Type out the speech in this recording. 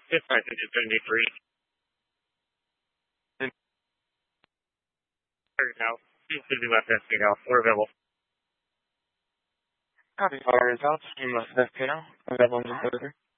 This message is going to be free. Now, please leave left SPL. We're available. Copy, fire results. You must have available in the